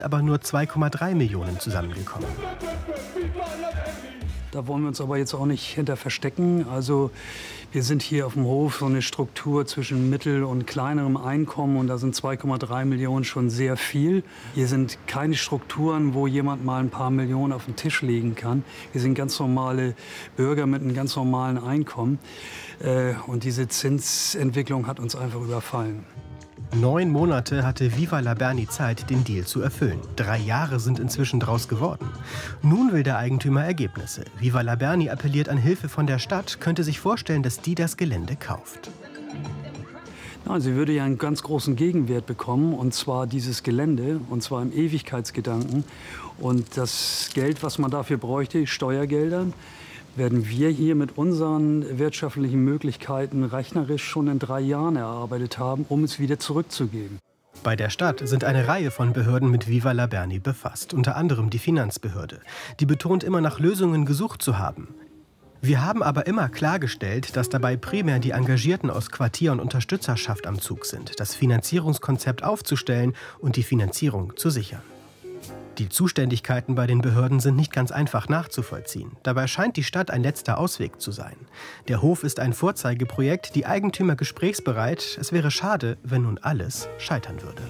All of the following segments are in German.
aber nur 2,3 Millionen zusammengekommen. Da wollen wir uns aber jetzt auch nicht hinter verstecken. Also wir sind hier auf dem Hof so eine Struktur zwischen mittel- und kleinerem Einkommen und da sind 2,3 Millionen schon sehr viel. Hier sind keine Strukturen, wo jemand mal ein paar Millionen auf den Tisch legen kann. Wir sind ganz normale Bürger mit einem ganz normalen Einkommen. Und diese Zinsentwicklung hat uns einfach überfallen. 9 Monate hatte Viva la Berni Zeit, den Deal zu erfüllen. 3 Jahre sind inzwischen draus geworden. Nun will der Eigentümer Ergebnisse. Viva la Berni appelliert an Hilfe von der Stadt, könnte sich vorstellen, dass die das Gelände kauft. Ja, sie würde ja einen ganz großen Gegenwert bekommen, und zwar dieses Gelände, und zwar im Ewigkeitsgedanken. Und das Geld, was man dafür bräuchte, Steuergeldern, werden wir hier mit unseren wirtschaftlichen Möglichkeiten rechnerisch schon in 3 Jahren erarbeitet haben, um es wieder zurückzugeben. Bei der Stadt sind eine Reihe von Behörden mit Viva la Berni befasst, unter anderem die Finanzbehörde. Die betont immer, nach Lösungen gesucht zu haben. Wir haben aber immer klargestellt, dass dabei primär die Engagierten aus Quartier- und Unterstützerschaft am Zug sind, das Finanzierungskonzept aufzustellen und die Finanzierung zu sichern. Die Zuständigkeiten bei den Behörden sind nicht ganz einfach nachzuvollziehen. Dabei scheint die Stadt ein letzter Ausweg zu sein. Der Hof ist ein Vorzeigeprojekt, die Eigentümer gesprächsbereit. Es wäre schade, wenn nun alles scheitern würde.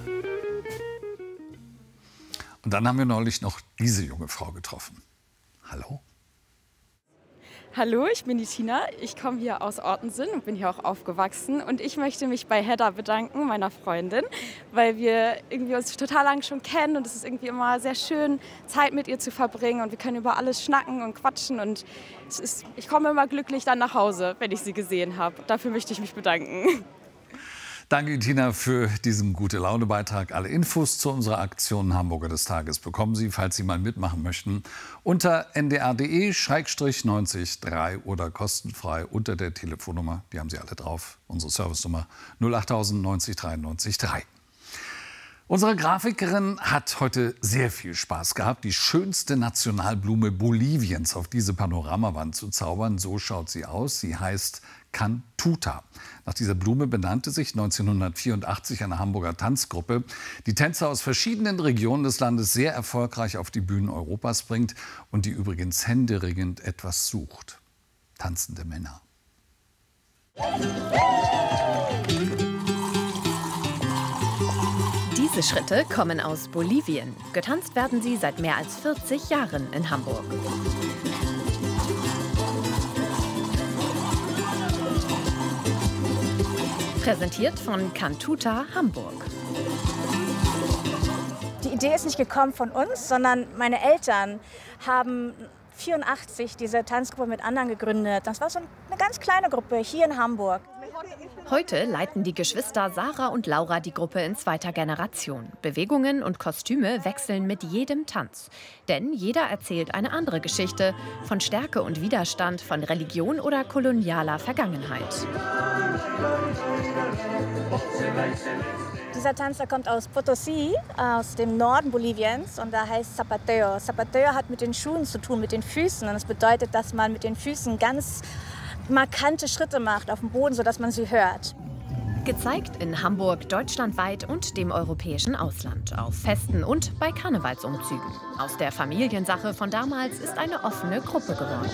Und dann haben wir neulich noch diese junge Frau getroffen. Hallo? Hallo, ich bin die Tina. Ich komme hier aus Ortensen und bin hier auch aufgewachsen. Und ich möchte mich bei Hedda bedanken, meiner Freundin, weil wir irgendwie uns total lang schon kennen. Und es ist irgendwie immer sehr schön, Zeit mit ihr zu verbringen. Und wir können über alles schnacken und quatschen. Und ich komme immer glücklich dann nach Hause, wenn ich sie gesehen habe. Dafür möchte ich mich bedanken. Danke, Tina, für diesen Gute-Laune-Beitrag. Alle Infos zu unserer Aktion Hamburger des Tages bekommen Sie, falls Sie mal mitmachen möchten, unter ndr.de/90 oder kostenfrei unter der Telefonnummer, die haben Sie alle drauf, unsere Servicenummer 08000 90 93 3. Unsere Grafikerin hat heute sehr viel Spaß gehabt, die schönste Nationalblume Boliviens auf diese Panoramawand zu zaubern. So schaut sie aus. Sie heißt Cantuta. Nach dieser Blume benannte sich 1984 eine Hamburger Tanzgruppe, die Tänzer aus verschiedenen Regionen des Landes sehr erfolgreich auf die Bühnen Europas bringt und die übrigens händeringend etwas sucht: tanzende Männer. Diese Schritte kommen aus Bolivien. Getanzt werden sie seit mehr als 40 Jahren in Hamburg. Präsentiert von Cantuta Hamburg. Die Idee ist nicht gekommen von uns, sondern meine Eltern haben 1984 diese Tanzgruppe mit anderen gegründet. Das war so eine ganz kleine Gruppe hier in Hamburg. Heute leiten die Geschwister Sarah und Laura die Gruppe in 2. Generation. Bewegungen und Kostüme wechseln mit jedem Tanz. Denn jeder erzählt eine andere Geschichte von Stärke und Widerstand, von Religion oder kolonialer Vergangenheit. Dieser Tanz kommt aus Potosí, aus dem Norden Boliviens, und da heißt Zapateo. Zapateo hat mit den Schuhen zu tun, mit den Füßen. Und das bedeutet, dass man mit den Füßen ganz markante Schritte macht auf dem Boden, sodass man sie hört. Gezeigt in Hamburg, deutschlandweit und dem europäischen Ausland, auf Festen und bei Karnevalsumzügen. Aus der Familiensache von damals ist eine offene Gruppe geworden.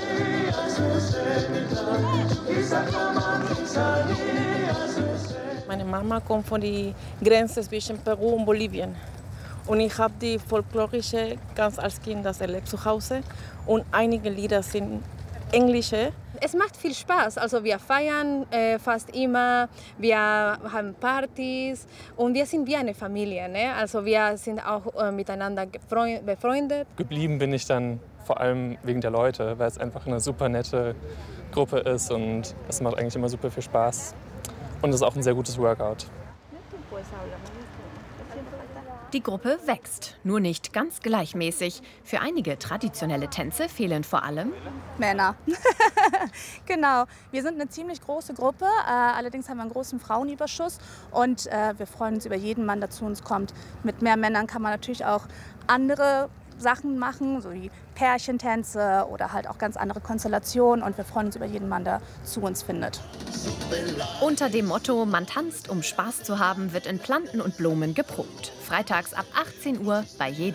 Meine Mama kommt von der Grenze zwischen Peru und Bolivien. Und ich habe die folklorische ganz als Kind das erlebt zu Hause. Und einige Lieder sind englische. Es macht viel Spaß. Also wir feiern fast immer, wir haben Partys und wir sind wie eine Familie. Ne? Also wir sind auch miteinander befreundet. Geblieben bin ich dann vor allem wegen der Leute, weil es einfach eine super nette Gruppe ist und es macht eigentlich immer super viel Spaß. Und es ist auch ein sehr gutes Workout. Die Gruppe wächst, nur nicht ganz gleichmäßig. Für einige traditionelle Tänze fehlen vor allem Männer. Genau. Wir sind eine ziemlich große Gruppe, allerdings haben wir einen großen Frauenüberschuss. Und wir freuen uns über jeden Mann, der zu uns kommt. Mit mehr Männern kann man natürlich auch andere Sachen machen, so wie Pärchentänze oder halt auch ganz andere Konstellationen. Und wir freuen uns über jeden Mann, der zu uns findet. Unter dem Motto "Man tanzt, um Spaß zu haben" wird in Planten und Blumen geprobt. Freitags ab 18 Uhr bei jedem.